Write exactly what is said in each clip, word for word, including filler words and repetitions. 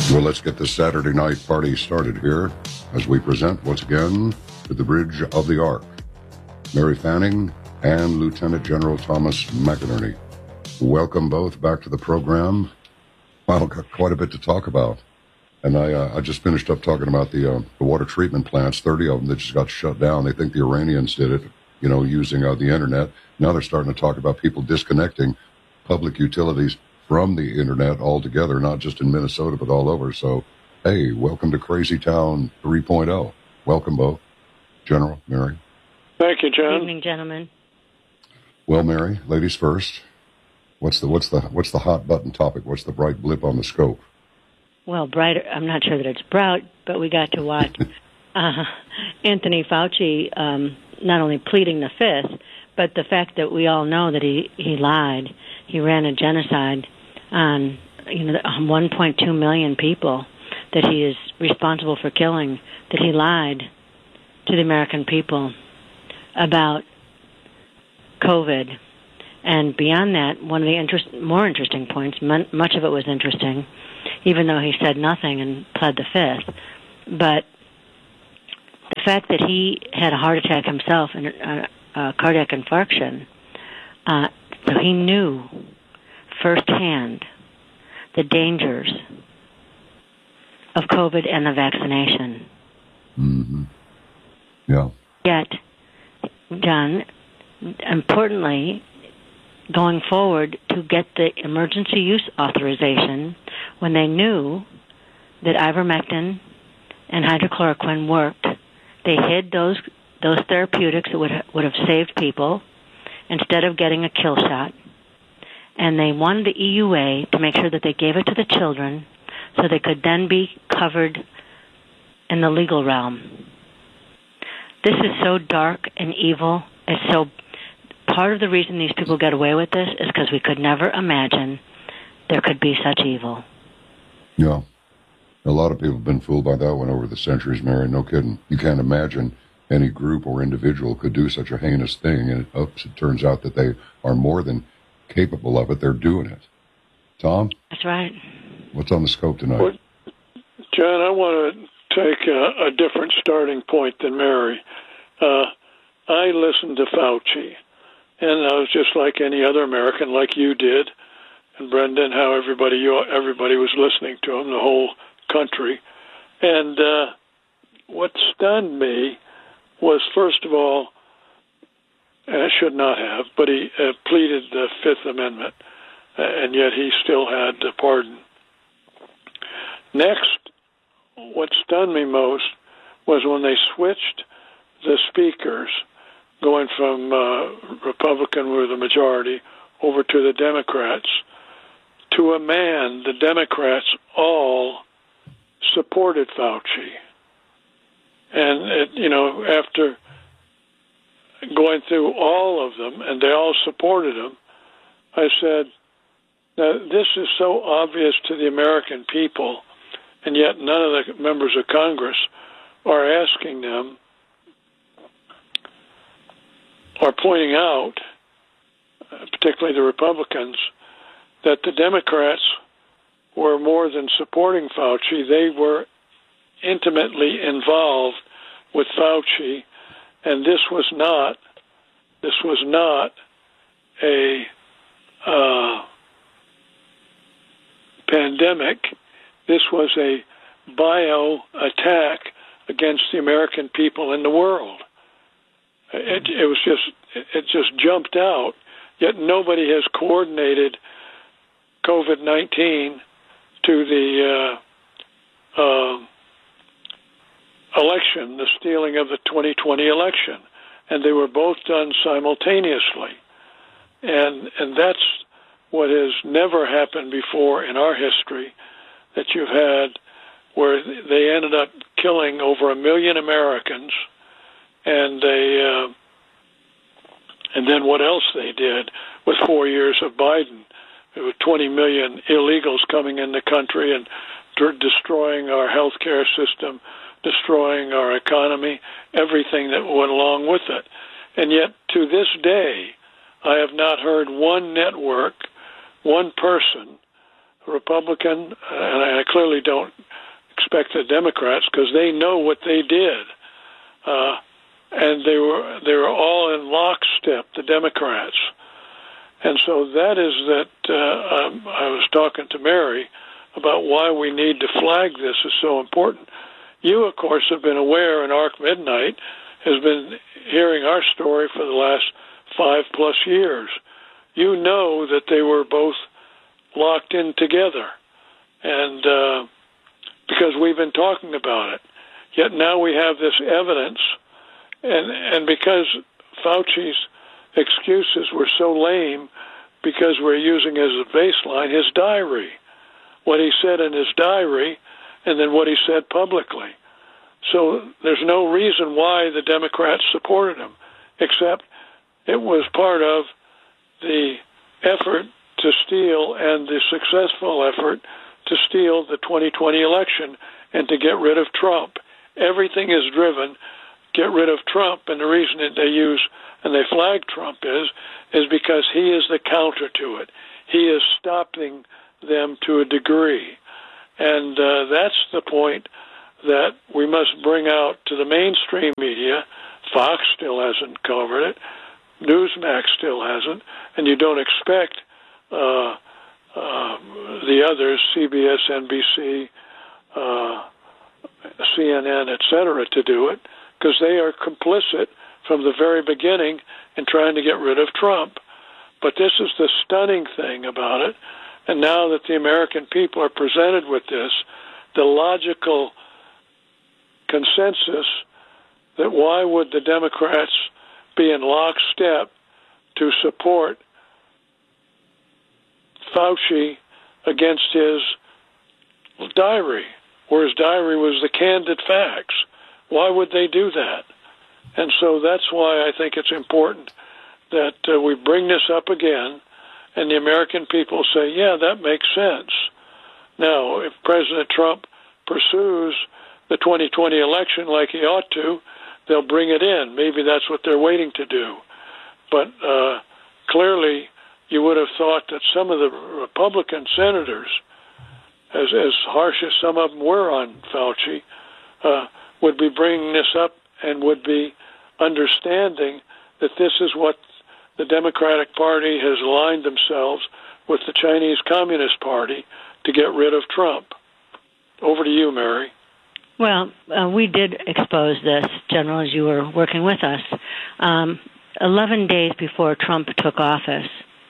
Well, let's get the Saturday night party started here as we present once again to the Bridge of the Ark, Mary Fanning and Lieutenant General Thomas McInerney. Welcome both back to the program. Well, got quite a bit to talk about. And I, uh, I just finished up talking about the, uh, the water treatment plants, thirty of them that just got shut down. They think the Iranians did it, you know, using uh, the internet. Now they're starting to talk about people disconnecting public utilities from the internet altogether, not just in Minnesota, but all over. So, hey, welcome to Crazy Town three point oh. Welcome both. General, Mary. Thank you, John. Good evening, gentlemen. Well, Mary, ladies first. What's the what's the what's the hot button topic? What's the bright blip on the scope? Well, bright. I'm not sure that it's bright, but we got to watch uh, Anthony Fauci um, not only pleading the fifth, but the fact that we all know that he, he lied. He ran a genocide on you know one point two million people that he is responsible for killing. That he lied to the American people about COVID. And beyond that, one of the interest, more interesting points, much of it was interesting, even though he said nothing and pled the fifth. But the fact that he had a heart attack himself and a, a cardiac infarction, uh, so he knew firsthand the dangers of COVID and the vaccination. Mm-hmm. Yeah. Yet, John, importantly, going forward to get the emergency use authorization when they knew that ivermectin and hydrochloroquine worked. They hid those those therapeutics that would ha- would have saved people instead of getting a kill shot. And they wanted the E U A to make sure that they gave it to the children so they could then be covered in the legal realm. This is so dark and evil. It's so part of the reason these people get away with this is because we could never imagine there could be such evil. Yeah. A lot of people have been fooled by that one over the centuries, Mary. No kidding. You can't imagine any group or individual could do such a heinous thing, and it, oops, it turns out that they are more than capable of it. They're doing it. Tom? That's right. What's on the scope tonight? Well, John, I want to take a, a different starting point than Mary. Uh, I listened to Fauci, and I was just like any other American, like you did, and Brendan, how everybody you, everybody was listening to him, the whole country. And uh, what stunned me was, first of all, and I should not have, but he uh, pleaded the Fifth Amendment, uh, and yet he still had the pardon. Next, what stunned me most was when they switched the speakers, going from uh, Republican, who were the majority, over to the Democrats. To a man, the Democrats all supported Fauci. And, it, you know, after going through all of them, and they all supported him, I said, now, this is so obvious to the American people, and yet none of the members of Congress are asking them or pointing out, particularly the Republicans, that the Democrats were more than supporting Fauci. They were intimately involved with Fauci, and this was not this was not a uh, pandemic. This was a bio attack against the American people and the world. It, it was just it just jumped out. Yet nobody has coordinated COVID nineteen to the uh, uh, election, the stealing of the twenty twenty election, and they were both done simultaneously, and and that's what has never happened before in our history, that you've had where they ended up killing over a million Americans, and they uh, and then what else they did with four years of Biden. There were twenty million illegals coming in the country and d- destroying our healthcare system, destroying our economy, everything that went along with it. And yet, to this day, I have not heard one network, one person Republican, and I clearly don't expect the Democrats, because they know what they did, uh, and they were they were all in lockstep, the Democrats, and so that is that. Uh, um, I was talking to Mary about why we need to flag this is so important. You, of course, have been aware, and Arc Midnight has been hearing our story for the last five plus years. You know that they were both locked in together, and uh, because we've been talking about it. Yet now we have this evidence, and and because Fauci's excuses were so lame, because we're using as a baseline his diary, what he said in his diary, and then what he said publicly. So there's no reason why the Democrats supported him, except it was part of the effort to steal and the successful effort to steal the twenty twenty election and to get rid of Trump. Everything is driven, get rid of Trump, and the reason that they use and they flag Trump is, is because he is the counter to it. He is stopping them to a degree. And uh, that's the point that we must bring out to the mainstream media. Fox still hasn't covered it. Newsmax still hasn't. And you don't expect uh, uh, the others, C B S, N B C, uh, C N N, et cetera, to do it, because they are complicit from the very beginning in trying to get rid of Trump. But this is the stunning thing about it. And now that the American people are presented with this, the logical consensus that why would the Democrats be in lockstep to support Fauci against his diary, where his diary was the candid facts? Why would they do that? And so that's why I think it's important that uh, we bring this up again, and the American people say, yeah, that makes sense. Now, if President Trump pursues the twenty twenty election like he ought to, they'll bring it in. Maybe that's what they're waiting to do. But uh, clearly, you would have thought that some of the Republican senators, as, as harsh as some of them were on Fauci, uh, would be bringing this up and would be understanding that this is what the Democratic Party has aligned themselves with the Chinese Communist Party to get rid of Trump. Over to you, Mary. Well, uh, we did expose this, General, as you were working with us. Um, Eleven days before Trump took office,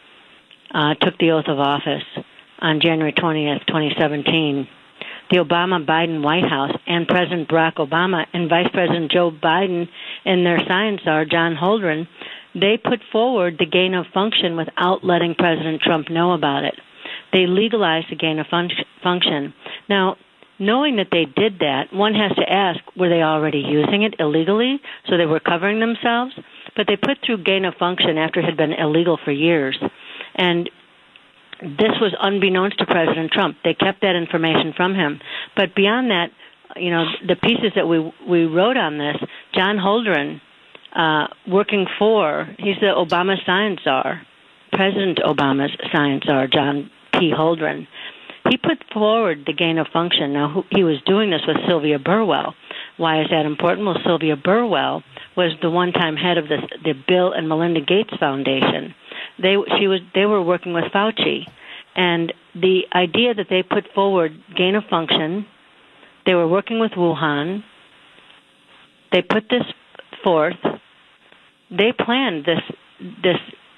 uh, took the oath of office on January twentieth, twenty seventeen, the Obama-Biden White House and President Barack Obama and Vice President Joe Biden and their science czar, John Holdren, they put forward the gain of function without letting President Trump know about it. They legalized the gain of fun- function. Now, knowing that they did that, one has to ask, were they already using it illegally, so they were covering themselves? But they put through gain of function after it had been illegal for years. And this was unbeknownst to President Trump. They kept that information from him. But beyond that, you know, the pieces that we we wrote on this, John Holdren, uh, working for, he's the Obama science czar, President Obama's science czar, John P. Holdren. He put forward the gain of function. Now, who, he was doing this with Sylvia Burwell. Why is that important? Well, Sylvia Burwell was the one-time head of the, the Bill and Melinda Gates Foundation. They she was they were working with Fauci, and the idea that they put forward gain of function, they were working with Wuhan. They put this forth. They planned this this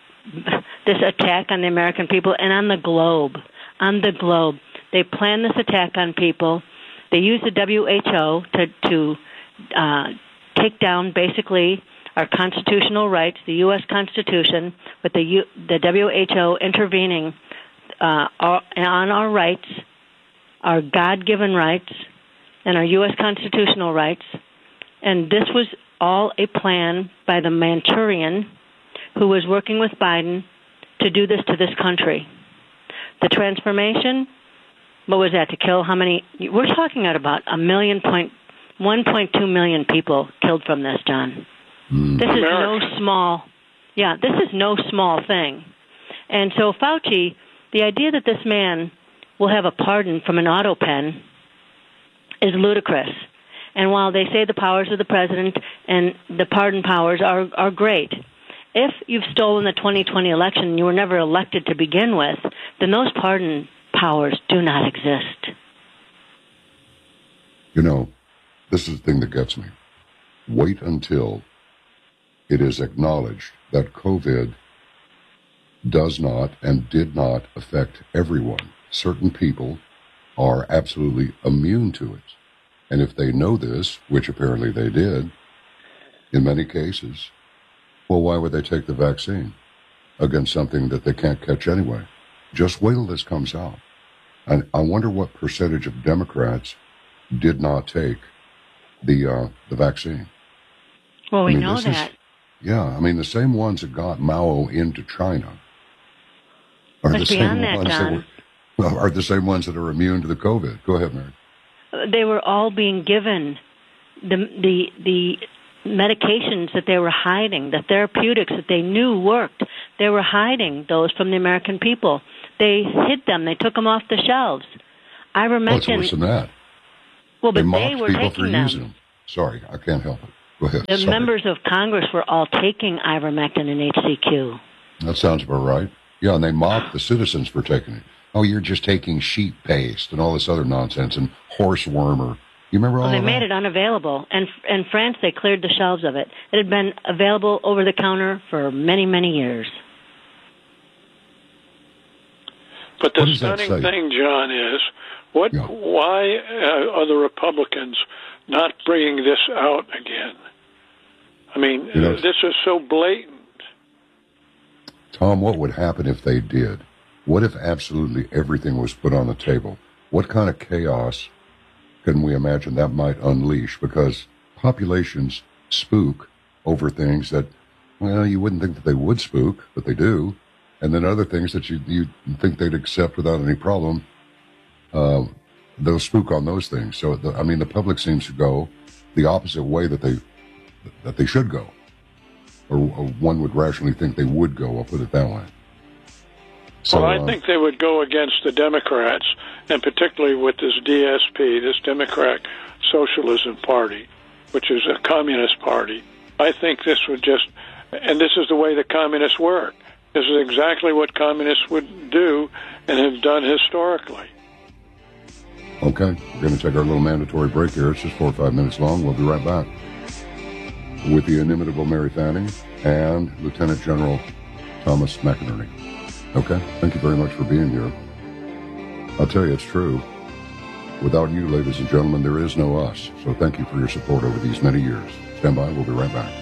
this attack on the American people and on the globe. On the globe, they planned this attack on people. They used the W H O to to uh, take down basically our constitutional rights, the U S Constitution, with the U, the W H O intervening uh, our, on our rights, our God-given rights, and our U S constitutional rights. And this was all a plan by the Manchurian, who was working with Biden to do this to this country. The transformation, what was that, to kill how many? We're talking about a million point, one point two million people killed from this, John. Mm. This is no small, yeah, this is no small thing. And so Fauci, the idea that this man will have a pardon from an auto pen is ludicrous. And while they say the powers of the president and the pardon powers are, are great, if you've stolen the twenty twenty election and you were never elected to begin with, then those pardon powers do not exist. You know, this is the thing that gets me. Wait until it is acknowledged that COVID does not and did not affect everyone. Certain people are absolutely immune to it. And if they know this, which apparently they did, in many cases, well, why would they take the vaccine against something that they can't catch anyway? Just wait till this comes out. And I wonder what percentage of Democrats did not take the uh, the vaccine. Well, we I mean, know that. Is, yeah, I mean, the same ones that got Mao into China are But the same beyond that, ones that John, were, well, are the same ones that are immune to the COVID. Go ahead, Mary. They were all being given the the the medications that they were hiding, the therapeutics that they knew worked. They were hiding those from the American people. They hid them. They took them off the shelves. Ivermectin. Oh, it's worse than that. Well, but they they, mocked were people taking for them. using them. Sorry, I can't help it. Go ahead. The Sorry. members of Congress were all taking ivermectin and H C Q. That sounds about right. Yeah, and they mocked the citizens for taking it. Oh, you're just taking sheep paste and all this other nonsense and horse wormer. You remember all Well, they of made that? it unavailable. And in France, they cleared the shelves of it. It had been available over the counter for many, many years. But the What does that stunning say? thing, John, is what? Yeah. Why uh, are the Republicans not bringing this out again? I mean, You know, uh, this is so blatant. Tom, what would happen if they did? What if absolutely everything was put on the table? What kind of chaos can we imagine that might unleash? Because populations spook over things that, well, you wouldn't think that they would spook, but they do. And then other things that you you think they'd accept without any problem, uh, they'll spook on those things. So, the, I mean, the public seems to go the opposite way that they that they should go. Or, or one would rationally think they would go, I'll put it that way. So, well, I uh, think they would go against the Democrats, and particularly with this D S P, this Democrat Socialism Party, which is a communist party. I think this would just, and this is the way the communists work. This is exactly what communists would do and have done historically. Okay, we're going to take our little mandatory break here. It's just four or five minutes long. We'll be right back with the inimitable Mary Fanning and Lieutenant General Thomas McInerney. Okay, thank you very much for being here. I'll tell you, it's true. Without you, ladies and gentlemen, there is no us. So thank you for your support over these many years. Stand by, we'll be right back.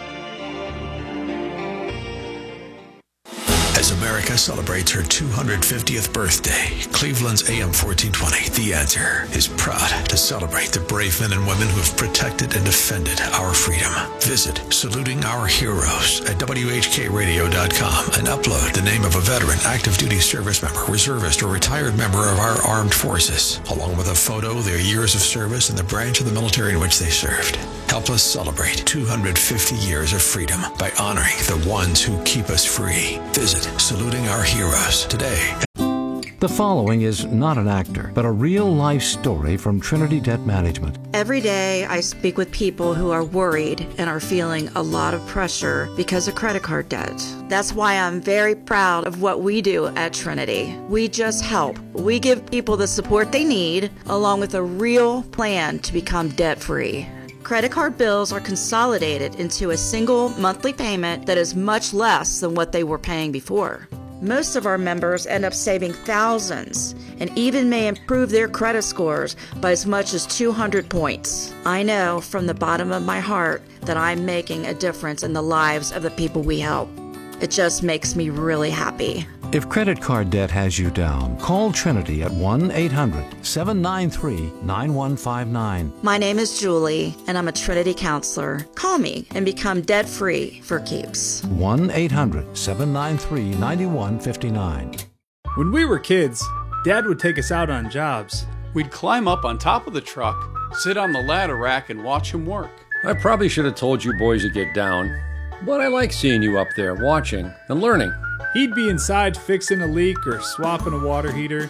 As America celebrates her two hundred fiftieth birthday, Cleveland's A M fourteen twenty, The Answer, is proud to celebrate the brave men and women who have protected and defended our freedom. Visit Saluting Our Heroes at W H K radio dot com and upload the name of a veteran, active duty service member, reservist, or retired member of our armed forces, along with a photo, their years of service, and the branch of the military in which they served. Help us celebrate two hundred fifty years of freedom by honoring the ones who keep us free. Visit Saluting Our Heroes today. The following is not an actor, but a real-life story from Trinity Debt Management. Every day I speak with people who are worried and are feeling a lot of pressure because of credit card debt. That's why I'm very proud of what we do at Trinity. We just help. We give people the support they need, along with a real plan to become debt-free. Credit card bills are consolidated into a single monthly payment that is much less than what they were paying before. Most of our members end up saving thousands and even may improve their credit scores by as much as two hundred points. I know from the bottom of my heart that I'm making a difference in the lives of the people we help. It just makes me really happy. If credit card debt has you down, call Trinity at one eight hundred seven nine three nine one five nine. My name is Julie, and I'm a Trinity counselor. Call me and become debt-free for keeps. one eight hundred seven nine three nine one five nine. When we were kids, Dad would take us out on jobs. We'd climb up on top of the truck, sit on the ladder rack, and watch him work. I probably should have told you boys to get down, but I like seeing you up there watching and learning. He'd be inside fixing a leak or swapping a water heater.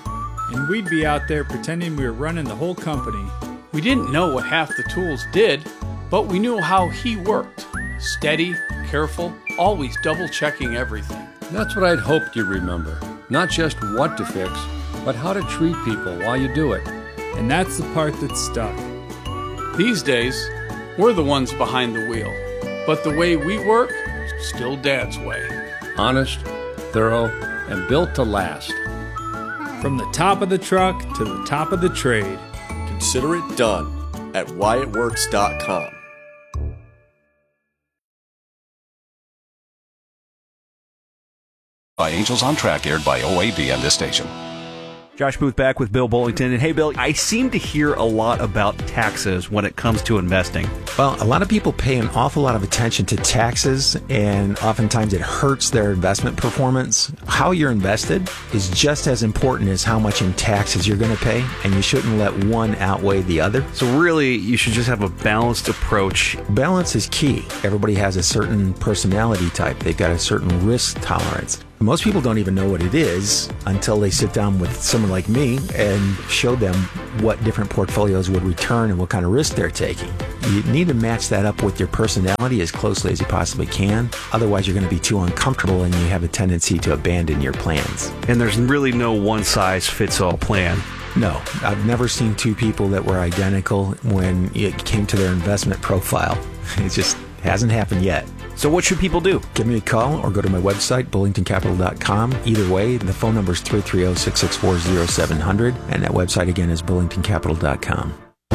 And we'd be out there pretending we were running the whole company. We didn't know what half the tools did, but we knew how he worked. Steady, careful, always double-checking everything. That's what I'd hoped you'd remember. Not just what to fix, but how to treat people while you do it. And that's the part that stuck. These days, we're the ones behind the wheel. But the way we work, still Dad's way. Honest, thorough, and built to last. From the top of the truck to the top of the trade. Consider it done at Wyatt Works dot com. By Angels on Track, aired by O A B and this station. Josh Booth back with Bill Bullington. And hey, Bill, I seem to hear a lot about taxes when it comes to investing. Well, a lot of people pay an awful lot of attention to taxes, and oftentimes it hurts their investment performance. How you're invested is just as important as how much in taxes you're going to pay, and you shouldn't let one outweigh the other. So really, you should just have a balanced approach. Balance is key. Everybody has a certain personality type. They've got a certain risk tolerance. Most people don't even know what it is until they sit down with someone like me and show them what different portfolios would return and what kind of risk they're taking. You need to match that up with your personality as closely as you possibly can. Otherwise, you're going to be too uncomfortable and you have a tendency to abandon your plans. And there's really no one-size-fits-all plan. No, I've never seen two people that were identical when it came to their investment profile. It just hasn't happened yet. So what should people do? Give me a call or go to my website, bullington capital dot com. Either way, the phone number is three three zero, six six four, zero seven zero zero, and that website again is bullington capital dot com.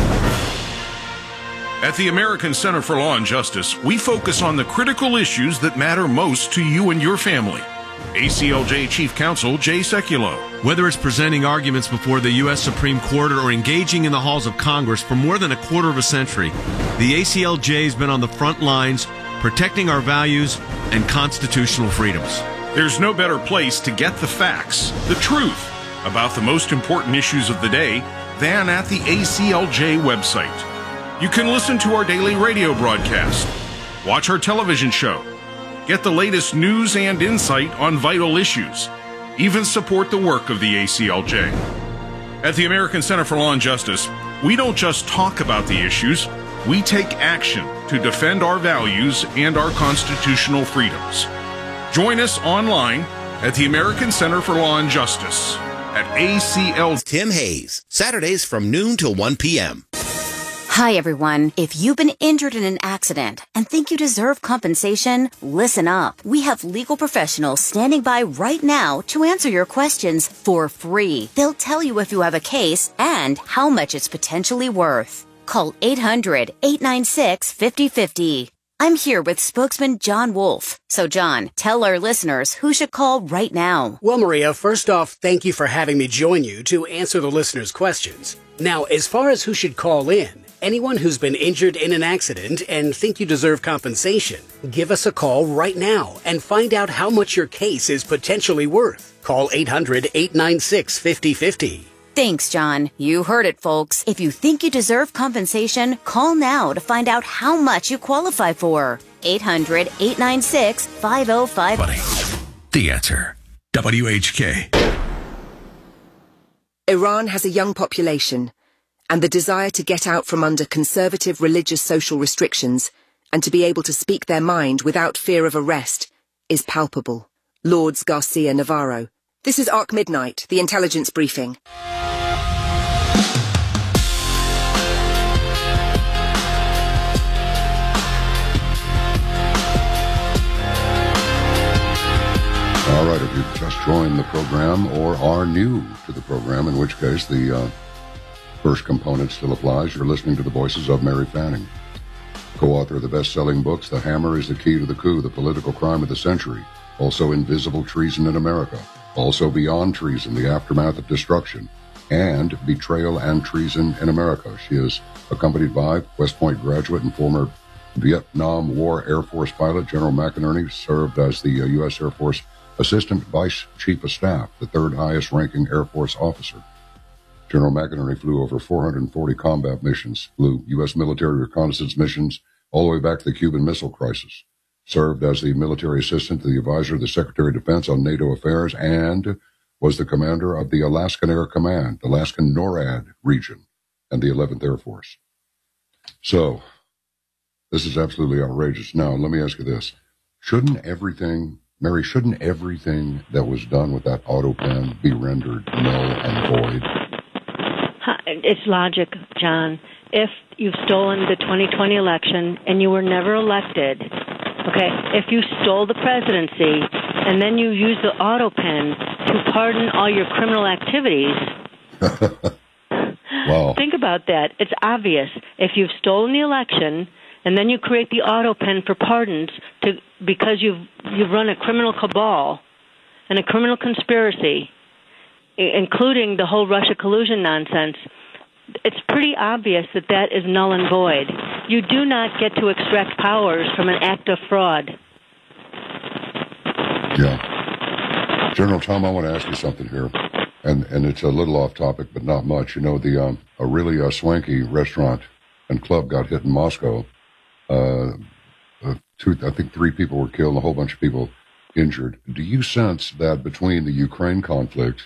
At the American Center for Law and Justice, we focus on the critical issues that matter most to you and your family. A C L J Chief Counsel Jay Sekulow. Whether it's presenting arguments before the U S Supreme Court or engaging in the halls of Congress for more than a quarter of a century, the A C L J has been on the front lines protecting our values and constitutional freedoms. There's no better place to get the facts, the truth, about the most important issues of the day than at the A C L J website. You can listen to our daily radio broadcast, watch our television show, get the latest news and insight on vital issues, even support the work of the A C L J. At the American Center for Law and Justice, we don't just talk about the issues, we take action to defend our values and our constitutional freedoms. Join us online at the American Center for Law and Justice at A C L. Tim Hayes, Saturdays from noon till one p.m. Hi, everyone. If you've been injured in an accident and think you deserve compensation, listen up. We have legal professionals standing by right now to answer your questions for free. They'll tell you if you have a case and how much it's potentially worth. Call eight hundred, eight nine six, five oh five oh. I'm here with spokesman John Wolf. So, John, tell our listeners who should call right now. Well, Maria, first off, thank you for having me join you to answer the listeners' questions. Now, as far as who should call in, anyone who's been injured in an accident and think you deserve compensation, give us a call right now and find out how much your case is potentially worth. Call eight hundred, eight nine six, five oh five oh. Thanks, John. You heard it, folks. If you think you deserve compensation, call now to find out how much you qualify for. eight hundred, eight nine six, five oh five oh. Buddy. The Answer. W H K. Iran has a young population, and the desire to get out from under conservative religious social restrictions and to be able to speak their mind without fear of arrest is palpable. Lourdes Garcia Navarro. This is Arc Midnight, the intelligence briefing. All right, if you've just joined the program or are new to the program, in which case the uh, first component still applies, you're listening to the voices of Mary Fanning, co-author of the best-selling books, The Hammer is the Key to the Coup, The Political Crime of the Century, also Invisible Treason in America, also Beyond Treason, The Aftermath of Destruction, and Betrayal and Treason in America. She is accompanied by West Point graduate and former Vietnam War Air Force pilot General McInerney, served as the uh, U S Air Force Assistant Vice Chief of Staff, the third highest ranking Air Force officer. General McInerney flew over four hundred forty combat missions, flew U S military reconnaissance missions all the way back to the Cuban Missile Crisis, served as the military assistant to the advisor of the Secretary of Defense on NATO affairs, and was the commander of the Alaskan Air Command, Alaskan NORAD region, and the eleventh Air Force. So, this is absolutely outrageous. Now, let me ask you this. Shouldn't everything, Mary, shouldn't everything that was done with that auto pen be rendered null and void? It's logic, John. If you've stolen the twenty twenty election and you were never elected, okay, if you stole the presidency and then you use the auto pen to pardon all your criminal activities, wow. Think about that. It's obvious. If you've stolen the election and then you create the auto pen for pardons to because you've you've run a criminal cabal and a criminal conspiracy, including the whole Russia collusion nonsense, it's pretty obvious that that is null and void. You do not get to extract powers from an act of fraud. Yeah. General Tom, I want to ask you something here, and, and it's a little off topic, but not much. You know, the um, a really uh, swanky restaurant and club got hit in Moscow. Uh, uh, two, I think three people were killed, a whole bunch of people injured. Do you sense that between the Ukraine conflict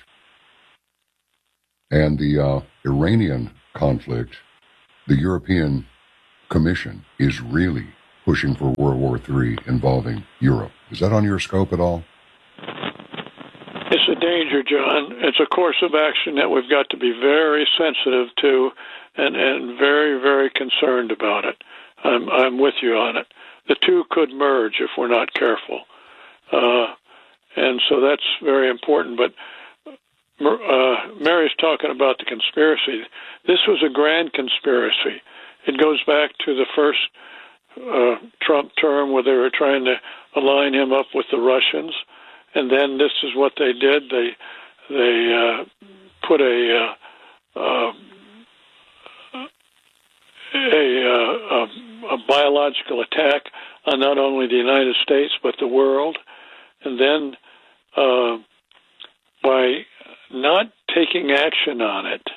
and the uh, Iranian conflict, the European Commission is really pushing for World War Three involving Europe? Is that on your scope at all? It's a danger, John. It's a course of action that we've got to be very sensitive to and, and very, very concerned about it. I'm, I'm with you on it. The two could merge if we're not careful. Uh, and so that's very important. But uh, Mary's talking about the conspiracy. This was a grand conspiracy. It goes back to the first uh, Trump term where they were trying to align him up with the Russians. And then this is what they did. They they uh, put a uh, uh, a, uh, a a biological attack on not only the United States but the world. And then uh, by not taking action on it,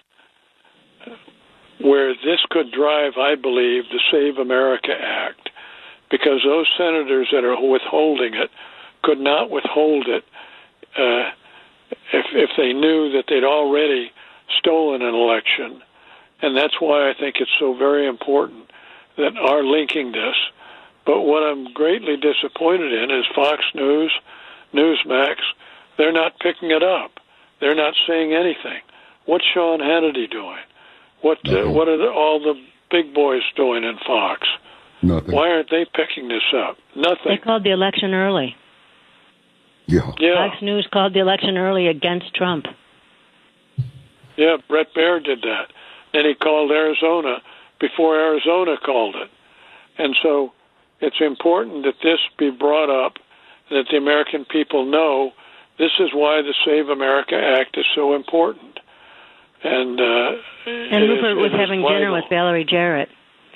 where this could drive, I believe, the Save America Act, because those senators that are withholding it could not withhold it uh, if if they knew that they'd already stolen an election. And that's why I think it's so very important that are linking this. But what I'm greatly disappointed in is Fox News, Newsmax, they're not picking it up. They're not saying anything. What's Sean Hannity doing? What uh, what are the, all the big boys doing in Fox? Nothing. Why aren't they picking this up? Nothing. They called the election early. Yeah. Yeah. Fox News called the election early against Trump. Yeah, Brett Baer did that. Then he called Arizona before Arizona called it. And so it's important that this be brought up, that the American people know this is why the Save America Act is so important. And uh, and Rupert is, was having vital. dinner with Valerie Jarrett.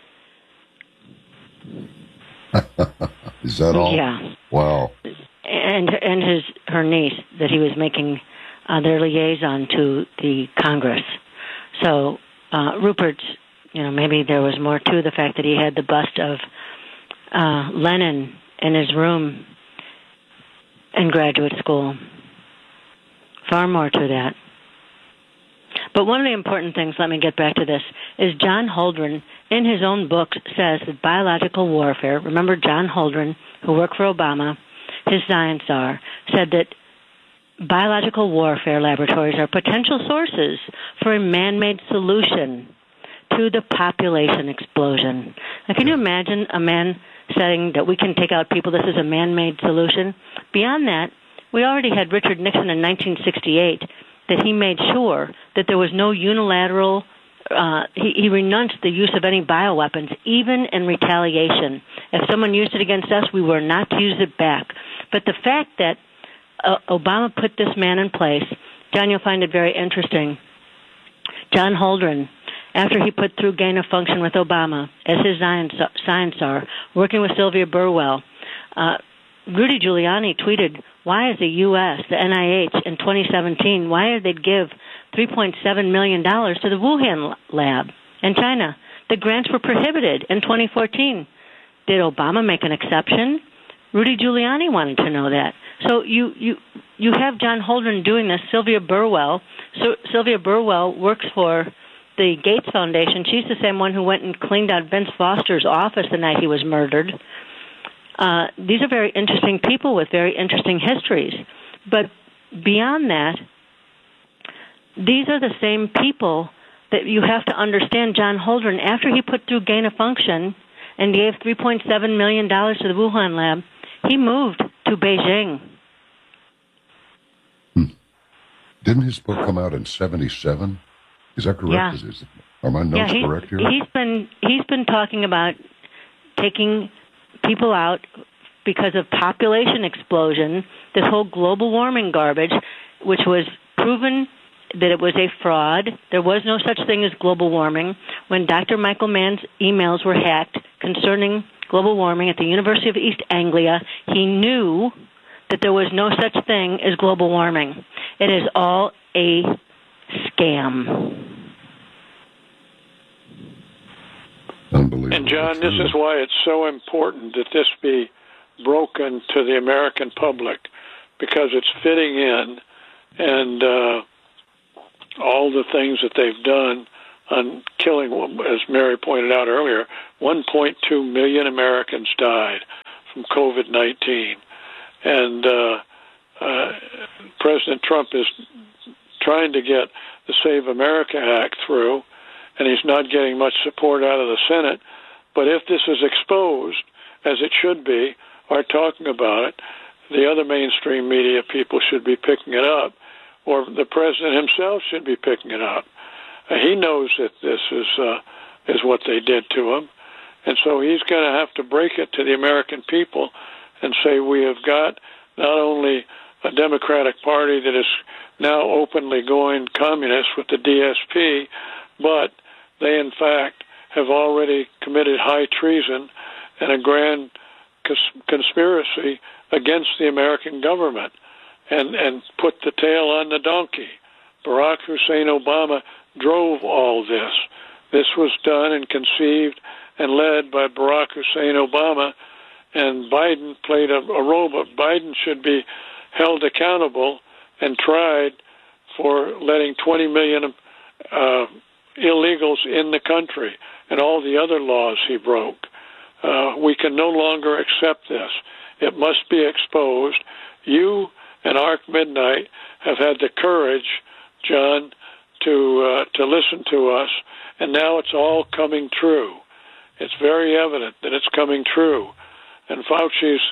Is that all? Yeah. Wow. And and his her niece, that he was making uh, their liaison to the Congress. So uh, Rupert's, you know, maybe there was more to the fact that he had the bust of uh, Lenin in his room in graduate school. Far more to that. But one of the important things, let me get back to this, is John Holdren, in his own book, says that biological warfare, remember John Holdren, who worked for Obama, his science czar, said that biological warfare laboratories are potential sources for a man-made solution to the population explosion. Now, can you imagine a man saying that we can take out people, this is a man-made solution? Beyond that, we already had Richard Nixon in nineteen sixty-eight that he made sure that there was no unilateral, uh, he, he renounced the use of any bioweapons, even in retaliation. If someone used it against us, we were not to use it back. But the fact that uh, Obama put this man in place, John, you'll find it very interesting. John Holdren, after he put through gain of function with Obama as his science czar, working with Sylvia Burwell, uh, Rudy Giuliani tweeted, why is the U S, the N I H, in twenty seventeen, why did they give three point seven million dollars to the Wuhan lab in China? The grants were prohibited in twenty fourteen. Did Obama make an exception Rudy Giuliani wanted to know that. So you you you have John Holdren doing this. Sylvia Burwell. So Sylvia Burwell works for the Gates Foundation. She's the same one who went and cleaned out Vince Foster's office the night he was murdered. Uh, these are very interesting people with very interesting histories. But beyond that, these are the same people that you have to understand. John Holdren, after he put through gain of function and gave three point seven million dollars to the Wuhan lab, he moved to Beijing. Hmm. Didn't his book come out in seventy-seven? Is that correct? Yeah. Is, is, are my notes yeah, he, correct here? He's been he's been talking about taking people out because of population explosion, this whole global warming garbage, which was proven that it was a fraud. There was no such thing as global warming. When Doctor Michael Mann's emails were hacked concerning global warming at the University of East Anglia, he knew that there was no such thing as global warming. It is all a scam. Unbelievable. And John, this is why it's so important that this be broken to the American public, because it's fitting in, and uh, all the things that they've done on killing, as Mary pointed out earlier, one point two million Americans died from COVID nineteen. And uh, uh, President Trump is trying to get the Save America Act through, and he's not getting much support out of the Senate. But if this is exposed, as it should be, are talking about it, the other mainstream media people should be picking it up, or the president himself should be picking it up. Uh, he knows that this is uh, is what they did to him, and so he's going to have to break it to the American people and say we have got not only a Democratic Party that is now openly going communist with the D S P, but they in fact have already committed high treason and a grand cons- conspiracy against the American government, and, and put the tail on the donkey. Barack Hussein Obama drove all this. This was done and conceived and led by Barack Hussein Obama, and Biden played a, a role, but Biden should be held accountable and tried for letting twenty million uh, illegals in the country and all the other laws he broke. Uh, we can no longer accept this. It must be exposed. You and Arc Midnight have had the courage, John, to uh, to listen to us, and now it's all coming true. It's very evident that it's coming true. And Fauci's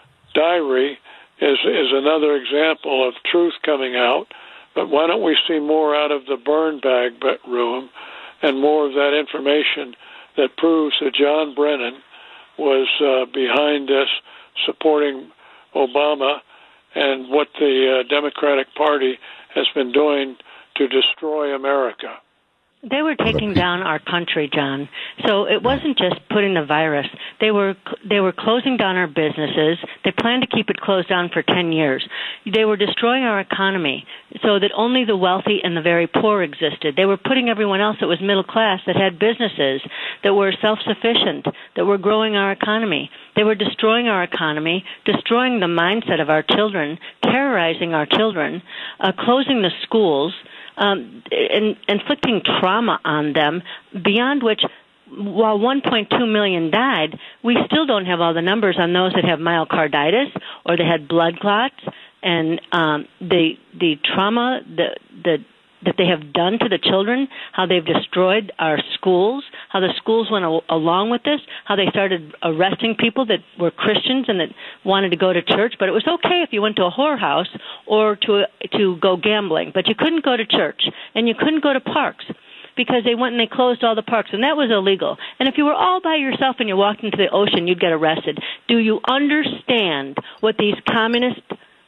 diary is is another example of truth coming out. But why don't we see more out of the burn bag room and more of that information that proves that John Brennan was uh, behind this, supporting Obama and what the uh, Democratic Party has been doing to destroy America. They were taking down our country, John. So it wasn't just putting the virus. They were they were closing down our businesses. They planned to keep it closed down for ten years. They were destroying our economy so that only the wealthy and the very poor existed. They were putting everyone else that was middle class, that had businesses, that were self-sufficient, that were growing our economy. They were destroying our economy, destroying the mindset of our children, terrorizing our children, uh, closing the schools, Um, in, inflicting trauma on them, beyond which, while one point two million died, we still don't have all the numbers on those that have myocarditis or they had blood clots, and um, the the trauma the, the, that they have done to the children, how they've destroyed our schools, how the schools went a- along with this, how they started arresting people that were Christians and that wanted to go to church, but it was okay if you went to a whorehouse or to to go gambling, but you couldn't go to church and you couldn't go to parks because they went and they closed all the parks, and that was illegal. And if you were all by yourself and you walked into the ocean, you'd get arrested. Do you understand what these communist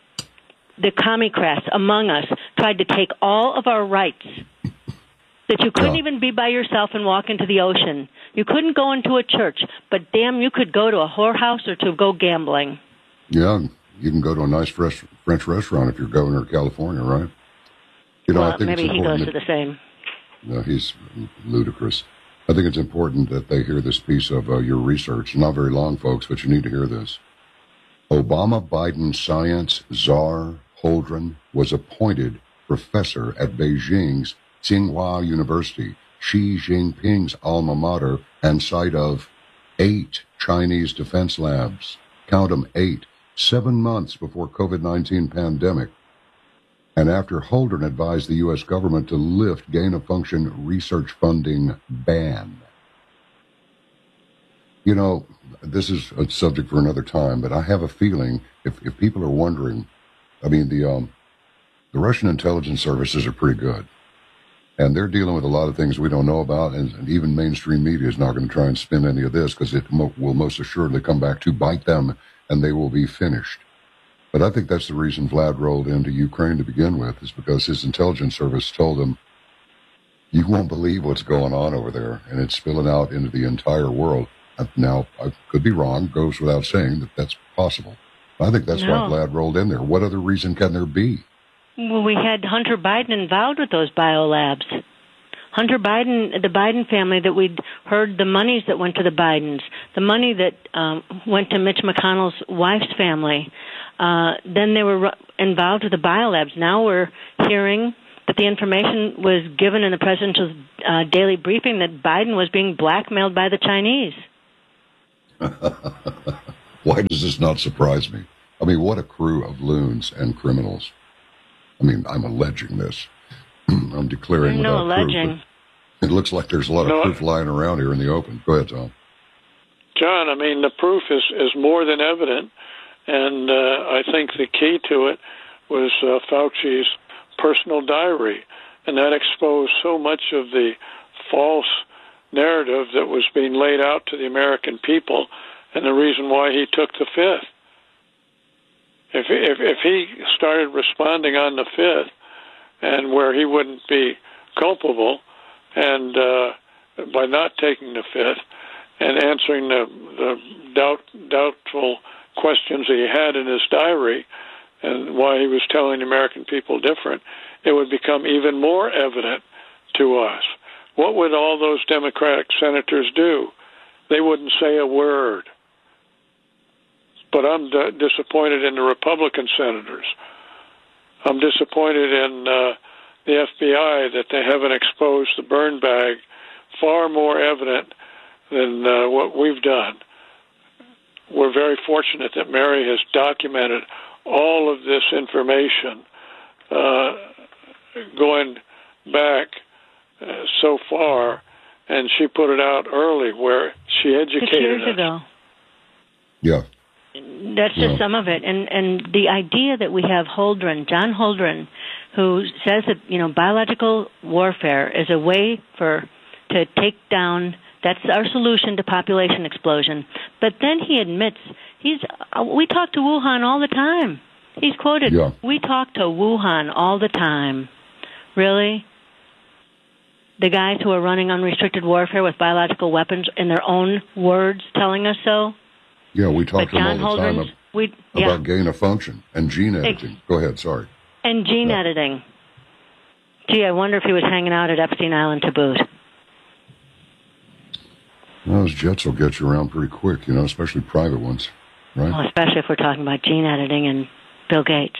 the commie-crats among us tried to take all of our rights, that you couldn't yeah. even be by yourself and walk into the ocean. You couldn't go into a church, but damn, you could go to a whorehouse or to go gambling. Yeah, you can go to a nice fresh French restaurant if you're governor of California, right? You know, well, I think maybe it's he goes that, to the same. No, he's ludicrous. I think it's important that they hear this piece of uh, your research. Not very long, folks, but you need to hear this. Obama-Biden science czar Holdren was appointed professor at Beijing's Tsinghua University, Xi Jinping's alma mater and site of eight Chinese defense labs. Count them, eight. Seven months before COVID nineteen pandemic. And after Holdren advised the U S government to lift gain-of-function research funding ban. You know, this is a subject for another time, but I have a feeling, if, if people are wondering, I mean, the um, the Russian intelligence services are pretty good. And they're dealing with a lot of things we don't know about, and, and even mainstream media is not going to try and spin any of this, because it mo- will most assuredly come back to bite them, and they will be finished. But I think that's the reason Vlad rolled into Ukraine to begin with, is because his intelligence service told him, you won't believe what's going on over there, and it's spilling out into the entire world. Now, I could be wrong, goes without saying that that's possible. I think that's No. why Vlad rolled in there. What other reason can there be? Well, we had Hunter Biden involved with those biolabs. Hunter Biden, the Biden family, that we'd heard the monies that went to the Bidens, the money that um, went to Mitch McConnell's wife's family. Uh, then they were involved with the biolabs. Now we're hearing that the information was given in the presidential uh, daily briefing that Biden was being blackmailed by the Chinese. Why does this not surprise me? I mean, what a crew of loons and criminals. I mean, I'm alleging this. I'm declaring no without alleging. proof. It looks like there's a lot of No, proof lying around here in the open. Go ahead, Tom. John, I mean, the proof is, is more than evident, and uh, I think the key to it was uh, Fauci's personal diary, and that exposed so much of the false narrative that was being laid out to the American people, and the reason why he took the fifth. If if, if he started responding on the fifth, and where he wouldn't be culpable, and uh, by not taking the fifth and answering the, the doubt, doubtful questions he had in his diary, and why he was telling the American people different, it would become even more evident to us. What would all those Democratic senators do? They wouldn't say a word. But I'm d- disappointed in the Republican senators. I'm disappointed in uh, the F B I that they haven't exposed the burn bag far more evident than uh, what we've done. We're very fortunate that Mary has documented all of this information uh, going back uh, so far, and she put it out early where she educated Six years us. ago. Yeah. That's just Yeah. some of it. And and the idea that we have Holdren, John Holdren, who says that, you know, biological warfare is a way for to take down, that's our solution to population explosion. But then he admits, he's uh, we talk to Wuhan all the time. He's quoted, Yeah. we talk to Wuhan all the time. Really? The guys who are running unrestricted warfare with biological weapons, in their own words, telling us so? Yeah, we talk But to them John all the time Holdren's, ab- we, yeah. about gain of function and gene editing. Go ahead, sorry. And gene Yeah. editing. Gee, I wonder if he was hanging out at Epstein Island to boot. Well, those jets will get you around pretty quick, you know, especially private ones, right? Well, especially if we're talking about gene editing and Bill Gates.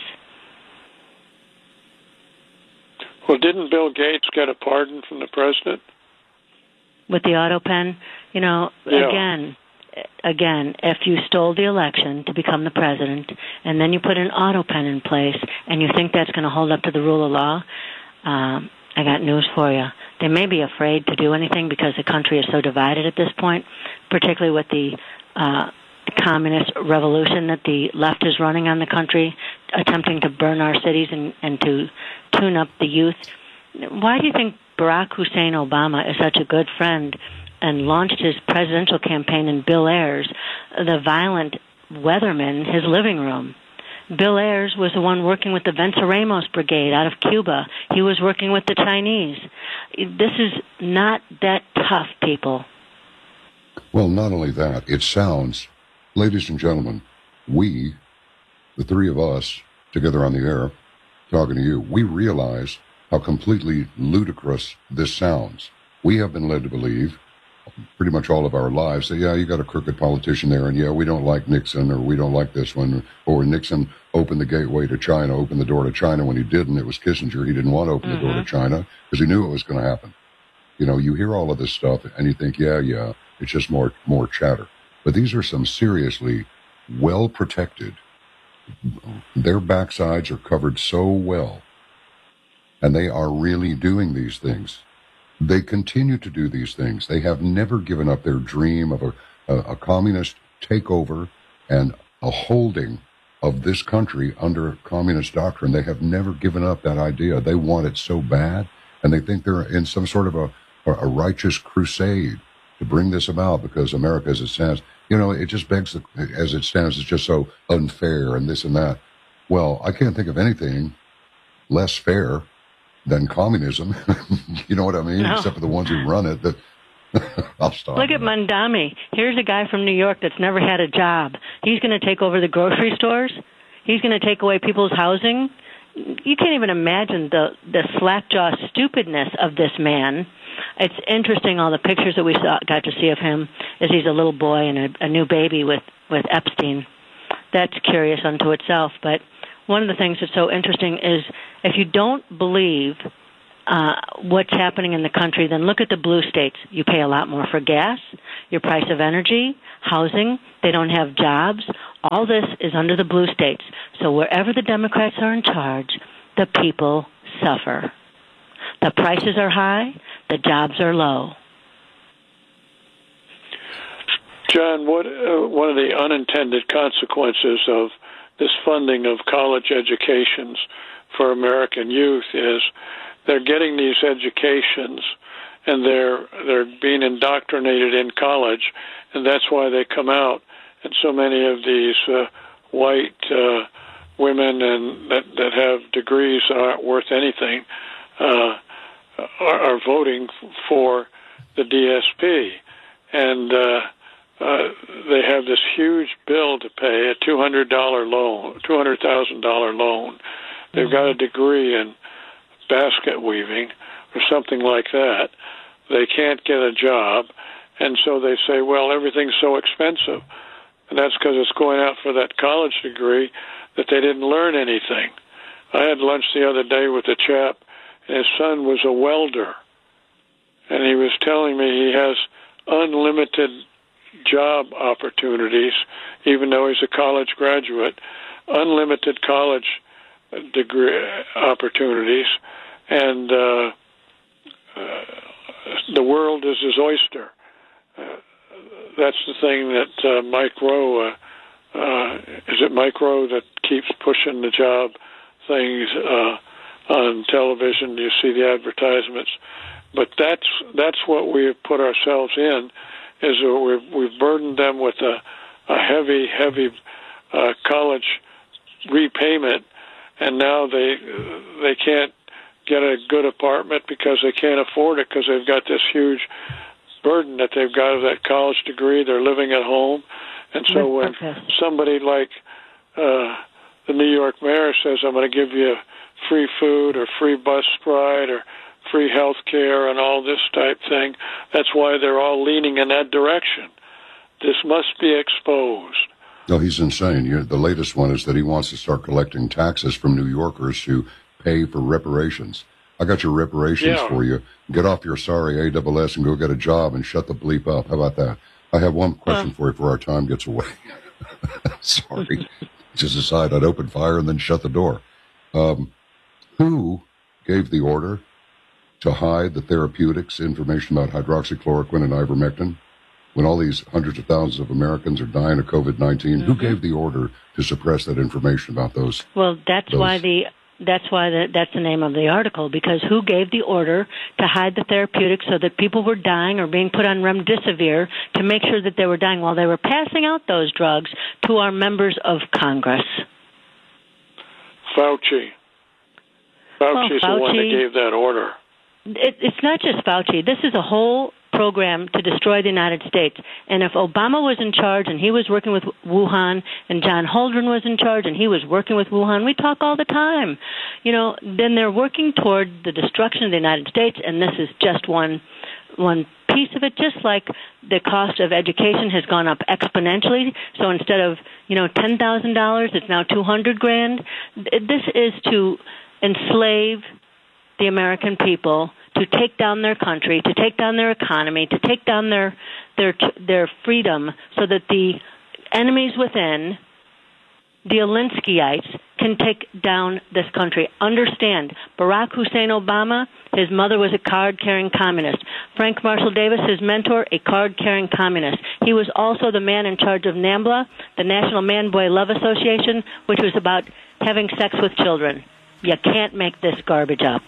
Well, didn't Bill Gates get a pardon from the president? With the auto pen, you know, Yeah. again, again, if you stole the election to become the president, and then you put an auto pen in place, and you think that's going to hold up to the rule of law, um, I got news for you. They may be afraid to do anything because the country is so divided at this point, particularly with the uh, communist revolution that the left is running on the country, attempting to burn our cities and, and to tune up the youth. Why do you think Barack Hussein Obama is such a good friend and launched his presidential campaign in Bill Ayers, the violent weatherman, his living room? Bill Ayers was the one working with the Venceremos Brigade out of Cuba. He was working with the Chinese. This is not that tough, people. Well, not only that, it sounds, ladies and gentlemen, we, the three of us, together on the air, talking to you, we realize how completely ludicrous this sounds. We have been led to believe, pretty much all of our lives, say, yeah, you got a crooked politician there, and yeah, we don't like Nixon, or we don't like this one, or Nixon opened the gateway to China, opened the door to China when he didn't. It was Kissinger. He didn't want to open mm-hmm. the door to China because he knew it was going to happen. You know, you hear all of this stuff, and you think, yeah, yeah, it's just more more chatter. But these are some seriously well-protected. Their backsides are covered so well, and they are really doing these things. They continue to do these things. They have never given up their dream of a, a, a communist takeover and a holding of this country under communist doctrine. They have never given up that idea. They want it so bad, and they think they're in some sort of a, a righteous crusade to bring this about because America, as it stands, you know, it just begs, the, as it stands, it's just so unfair and this and that. Well, I can't think of anything less fair than communism. You know what I mean? No. Except for the ones who run it. That I'll stop. Look at Mondami. Here's a guy from New York that's never had a job. He's going to take over the grocery stores. He's going to take away people's housing. You can't even imagine the, the slack-jaw stupidness of this man. It's interesting, all the pictures that we saw, got to see of him as he's a little boy and a, a new baby with, with Epstein. That's curious unto itself. But one of the things that's so interesting is if you don't believe uh, what's happening in the country, then look at the blue states. You pay a lot more for gas, your price of energy, housing. They don't have jobs. All this is under the blue states. So wherever the Democrats are in charge, the people suffer. The prices are high. The jobs are low. John, what uh, one of the unintended consequences of this funding of college educations for American youth is they're getting these educations and they're they're being indoctrinated in college, and that's why they come out. And so many of these uh, white uh, women and that that have degrees that aren't worth anything uh, are, are voting for the D S P, and uh, uh, they have this huge bill to pay, a two hundred dollar loan, two hundred thousand dollar loan. They've mm-hmm. got a degree in basket weaving or something like that. They can't get a job, and so they say, well, everything's so expensive. And that's because it's going out for that college degree that they didn't learn anything. I had lunch the other day with a chap, and his son was a welder. And he was telling me he has unlimited job opportunities, even though he's a college graduate, unlimited college degree opportunities. And uh, uh, the world is his oyster. Uh, that's the thing that uh, Mike Rowe, uh, uh, is it Mike Rowe that keeps pushing the job things uh, on television? You see the advertisements. But that's that's what we've put ourselves in, is we've, we've burdened them with a, a heavy, heavy uh, college repayment, and now they they can't get a good apartment because they can't afford it because they've got this huge burden that they've got of that college degree. They're living at home. And so when somebody like uh, the New York mayor says, I'm going to give you free food or free bus ride or free health care and all this type thing, that's why they're all leaning in that direction. This must be exposed. No, he's insane. You know, the latest one is that he wants to start collecting taxes from New Yorkers to pay for reparations. I got your reparations yeah. for you. Get off your sorry A S S and go get a job and shut the bleep up. How about that? I have one question uh, for you before our time gets away. Sorry. Just decide I'd open fire and then shut the door. Um, who gave the order to hide the therapeutics information about hydroxychloroquine and ivermectin when all these hundreds of thousands of Americans are dying of COVID nineteen? Mm-hmm. Who gave the order to suppress that information about those? Well, that's those, why the... That's why the, that's the name of the article, because who gave the order to hide the therapeutics so that people were dying or being put on remdesivir to make sure that they were dying while they were passing out those drugs to our members of Congress? Fauci. Fauci's well, Fauci, the one that gave that order. It, it's not just Fauci. This is a whole program to destroy the United States. And if Obama was in charge and he was working with Wuhan, and John Holdren was in charge and he was working with Wuhan, we talk all the time, you know, then they're working toward the destruction of the United States, and this is just one one piece piece of it, just like the cost of education has gone up exponentially. So instead of, you know, ten thousand dollars, it's now two hundred grand. This is to enslave the American people, to take down their country, to take down their economy, to take down their their their freedom, so that the enemies within, the Alinskyites, can take down this country. Understand, Barack Hussein Obama, his mother was a card-carrying communist. Frank Marshall Davis, his mentor, a card-carrying communist. He was also the man in charge of NAMBLA, the National Man-Boy Love Association, which was about having sex with children. You can't make this garbage up.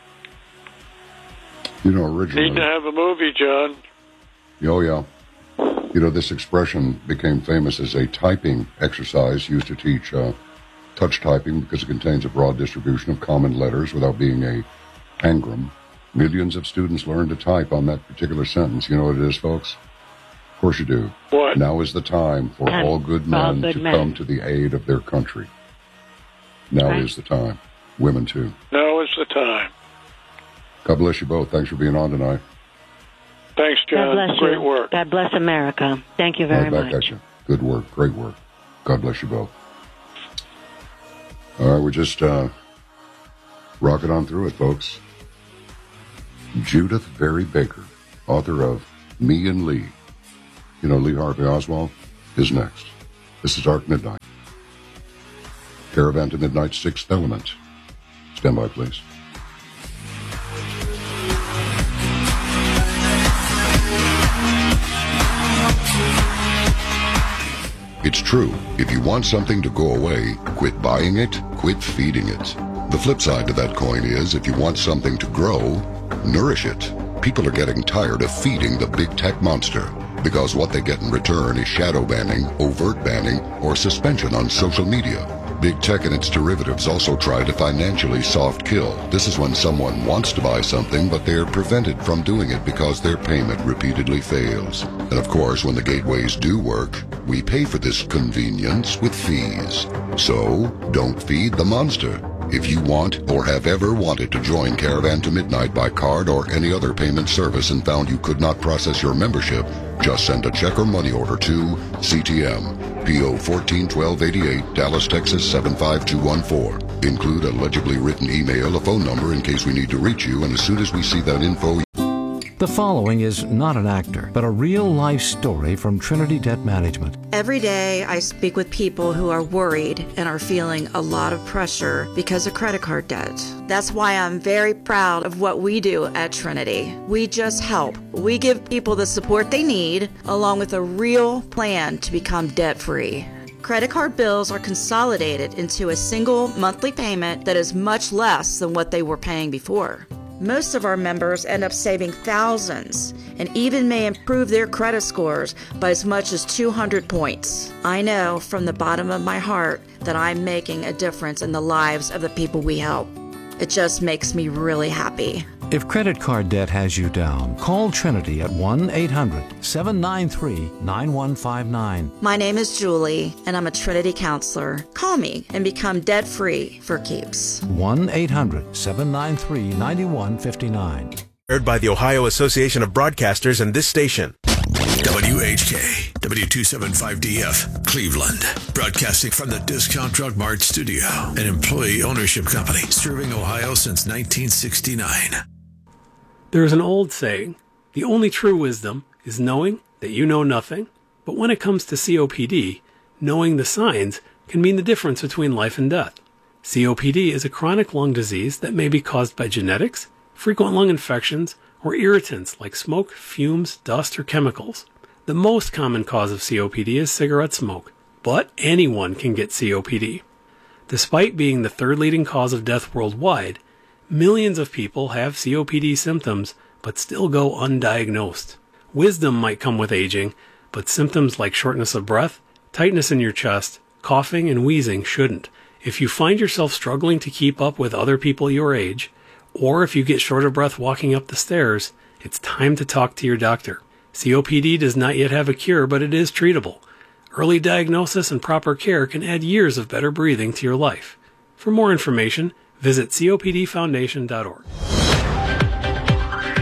You know, originally... Need to have a movie, John. Oh, yeah. You know, this expression became famous as a typing exercise used to teach uh, touch typing because it contains a broad distribution of common letters without being a angram. Millions of students learn to type on that particular sentence. You know what it is, folks? Of course you do. What? Now is the time for Time all good for all men good to men. come to the aid of their country. Now Right. is the time. Women, too. Now is the time. God bless you both. Thanks for being on tonight. Thanks, John. God bless Great you. work. God bless America. Thank you very Right back much. at you. Good work. Great work. God bless you both. All right, we're just uh, rocking on through it, folks. Judith Berry Baker, author of Me and Lee. You know, Lee Harvey Oswald is next. This is Dark Midnight. Caravan to Midnight, Sixth Element. Stand by, please. It's true. If you want something to go away, quit buying it, quit feeding it. The flip side to that coin is, if you want something to grow, nourish it. People are getting tired of feeding the big tech monster, because what they get in return is shadow banning, overt banning, or suspension on social media. Big tech and its derivatives also try to financially soft kill. This is when someone wants to buy something, but they're prevented from doing it because their payment repeatedly fails. And of course, when the gateways do work, we pay for this convenience with fees. So, don't feed the monster. If you want or have ever wanted to join Caravan to Midnight by card or any other payment service and found you could not process your membership, just send a check or money order to C T M, P O fourteen twelve eighty-eight, Dallas, Texas seven five two one four. Include a legibly written email, a phone number in case we need to reach you, and as soon as we see that info... The following is not an actor, but a real-life story from Trinity Debt Management. Every day I speak with people who are worried and are feeling a lot of pressure because of credit card debt. That's why I'm very proud of what we do at Trinity. We just help. We give people the support they need, along with a real plan to become debt-free. Credit card bills are consolidated into a single monthly payment that is much less than what they were paying before. Most of our members end up saving thousands and even may improve their credit scores by as much as two hundred points. I know from the bottom of my heart that I'm making a difference in the lives of the people we help. It just makes me really happy. If credit card debt has you down, call Trinity at one eight hundred seven nine three nine one five nine. My name is Julie, and I'm a Trinity counselor. Call me and become debt-free for keeps. one eight hundred seven nine three nine one five nine. Aired by the Ohio Association of Broadcasters and this station. W H K, W two seventy-five D F, Cleveland. Broadcasting from the Discount Drug Mart studio, an employee ownership company serving Ohio since nineteen sixty-nine. There is an old saying, the only true wisdom is knowing that you know nothing. But when it comes to C O P D, knowing the signs can mean the difference between life and death. C O P D is a chronic lung disease that may be caused by genetics, frequent lung infections, or irritants like smoke, fumes, dust, or chemicals. The most common cause of C O P D is cigarette smoke, but anyone can get C O P D. Despite being the third leading cause of death worldwide, millions of people have C O P D symptoms but still go undiagnosed. Wisdom might come with aging, but symptoms like shortness of breath, tightness in your chest, coughing, and wheezing shouldn't. If you find yourself struggling to keep up with other people your age, or if you get short of breath walking up the stairs, it's time to talk to your doctor. C O P D does not yet have a cure, but it is treatable. Early diagnosis and proper care can add years of better breathing to your life. For more information, visit C O P D foundation dot org.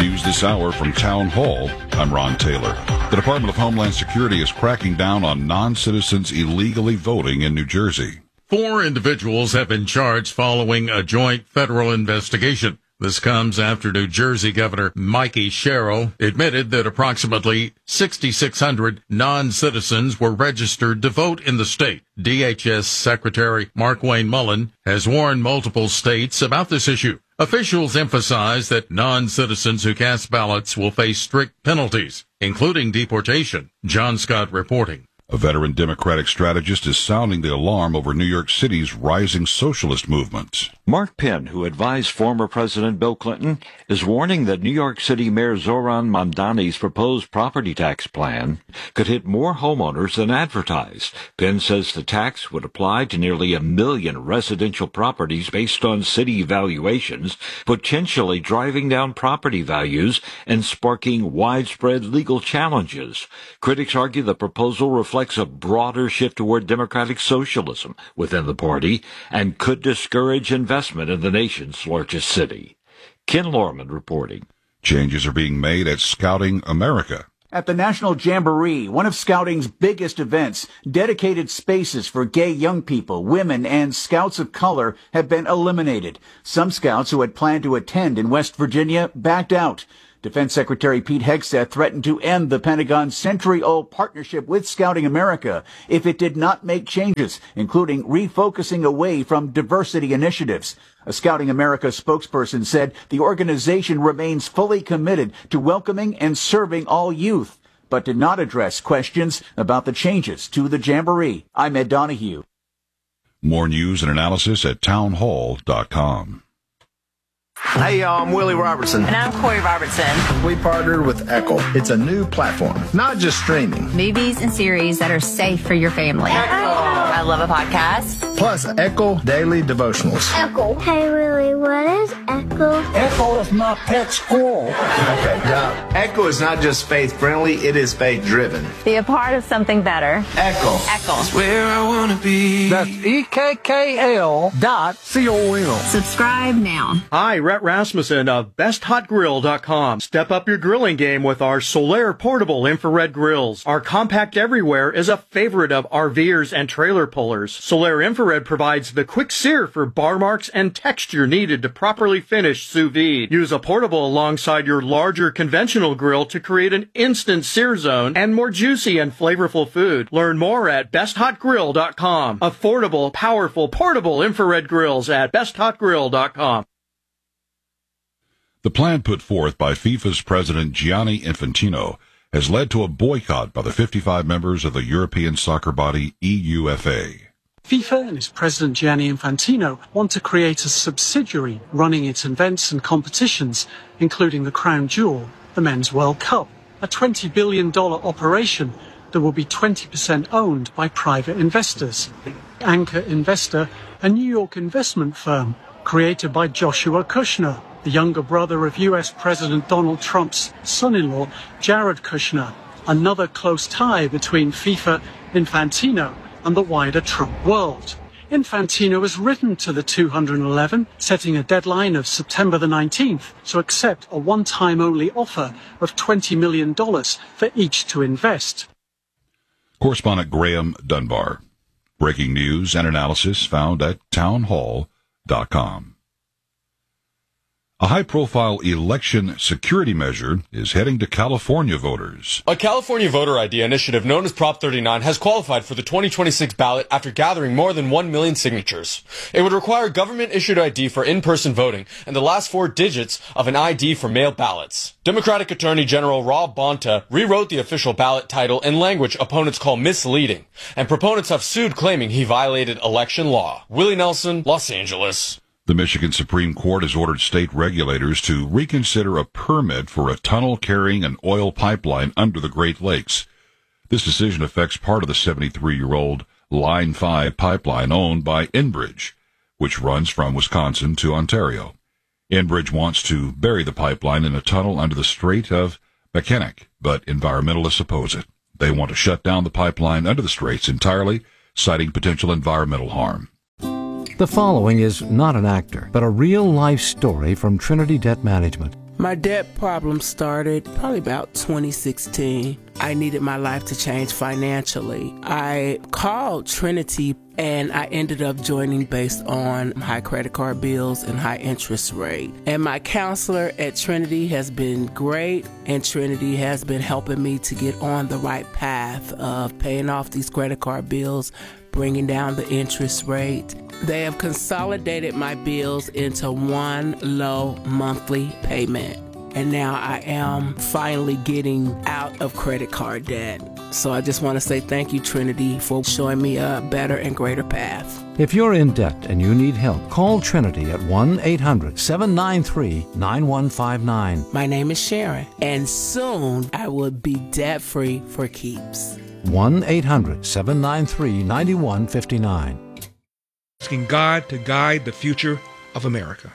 News this hour from Town Hall. I'm Ron Taylor. The Department of Homeland Security is cracking down on non-citizens illegally voting in New Jersey. Four individuals have been charged following a joint federal investigation. This comes after New Jersey Governor Mikey Sherrill admitted that approximately six thousand six hundred non-citizens were registered to vote in the state. D H S Secretary Mark Wayne Mullen has warned multiple states about this issue. Officials emphasize that non-citizens who cast ballots will face strict penalties, including deportation. John Scott reporting. A veteran Democratic strategist is sounding the alarm over New York City's rising socialist movement. Mark Penn, who advised former President Bill Clinton, is warning that New York City Mayor Zoran Mamdani's proposed property tax plan could hit more homeowners than advertised. Penn says the tax would apply to nearly a million residential properties based on city valuations, potentially driving down property values and sparking widespread legal challenges. Critics argue the proposal reflects a broader shift toward democratic socialism within the party and could discourage investment in the nation's largest city. Ken Lorman reporting. Changes are being made at Scouting America. At the National Jamboree, one of Scouting's biggest events, dedicated spaces for gay young people, women, and scouts of color have been eliminated. Some scouts who had planned to attend in West Virginia backed out. Defense Secretary Pete Hegseth threatened to end the Pentagon's century-old partnership with Scouting America if it did not make changes, including refocusing away from diversity initiatives. A Scouting America spokesperson said the organization remains fully committed to welcoming and serving all youth, but did not address questions about the changes to the Jamboree. I'm Ed Donahue. More news and analysis at town hall dot com. Hey, y'all, I'm Willie Robertson. And I'm Corey Robertson. We partnered with Echo. It's a new platform, not just streaming. Movies and series that are safe for your family. Echo. I love a podcast. Plus, Echo Daily Devotionals. Echo. Hey, Willie, what is Echo? Echo is my pet squirrel. Okay, now, Echo is not just faith-friendly, it is faith-driven. Be a part of something better. Echo. Echo. It's where I want to be. That's E K K L dot C O L. Subscribe now. Hi, Rhett Rasmussen of best hot grill dot com. Step up your grilling game with our Solaire portable infrared grills. Our compact everywhere is a favorite of RVers and trailer pullers. Solaire infrared provides the quick sear for bar marks and texture needed to properly finish sous vide. Use a portable alongside your larger conventional grill to create an instant sear zone and more juicy and flavorful food. Learn more at best hot grill dot com. Affordable, powerful, portable infrared grills at best hot grill dot com. The plan put forth by FIFA's president Gianni Infantino has led to a boycott by the fifty-five members of the European soccer body E U F A. FIFA and its president Gianni Infantino want to create a subsidiary running its events and competitions, including the crown jewel, the Men's World Cup, a twenty billion dollars operation that will be twenty percent owned by private investors. Anchor Investor, a New York investment firm created by Joshua Kushner, the younger brother of U S President Donald Trump's son-in-law, Jared Kushner, another close tie between FIFA, Infantino, and the wider Trump world. Infantino has written to the two hundred eleven, setting a deadline of September the nineteenth to accept a one-time only offer of twenty million dollars for each to invest. Correspondent Graham Dunbar. Breaking news and analysis found at town hall dot com. A high-profile election security measure is heading to California voters. A California voter I D initiative known as Prop thirty-nine has qualified for the twenty twenty-six ballot after gathering more than one million signatures. It would require government-issued I D for in-person voting and the last four digits of an I D for mail ballots. Democratic Attorney General Rob Bonta rewrote the official ballot title in language opponents call misleading, and proponents have sued claiming he violated election law. Willie Nelson, Los Angeles. The Michigan Supreme Court has ordered state regulators to reconsider a permit for a tunnel carrying an oil pipeline under the Great Lakes. This decision affects part of the seventy-three-year-old Line five pipeline owned by Enbridge, which runs from Wisconsin to Ontario. Enbridge wants to bury the pipeline in a tunnel under the Strait of Mackinac, but environmentalists oppose it. They want to shut down the pipeline under the straits entirely, citing potential environmental harm. The following is not an actor, but a real-life story from Trinity Debt Management. My debt problem started probably about twenty sixteen. I needed my life to change financially. I called Trinity and I ended up joining based on high credit card bills and high interest rate. And my counselor at Trinity has been great, and Trinity has been helping me to get on the right path of paying off these credit card bills, bringing down the interest rate. They have consolidated my bills into one low monthly payment. And now I am finally getting out of credit card debt. So I just want to say thank you, Trinity, for showing me a better and greater path. If you're in debt and you need help, call Trinity at one eight hundred seven nine three nine one five nine. My name is Sharon, and soon I will be debt-free for keeps. one eight hundred seven nine three nine one five nine. Asking God to guide the future of America.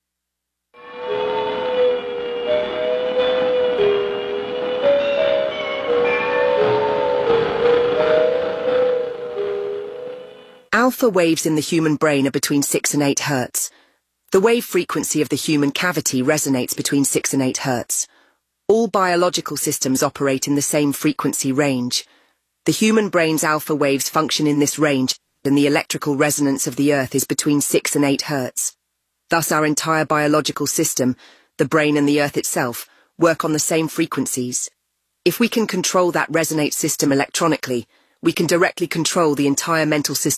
Alpha waves in the human brain are between six and eight hertz. The wave frequency of the human cavity resonates between six and eight hertz. All biological systems operate in the same frequency range. The human brain's alpha waves function in this range, and the electrical resonance of the Earth is between six and eight hertz. Thus our entire biological system, the brain and the Earth itself, work on the same frequencies. If we can control that resonate system electronically, we can directly control the entire mental system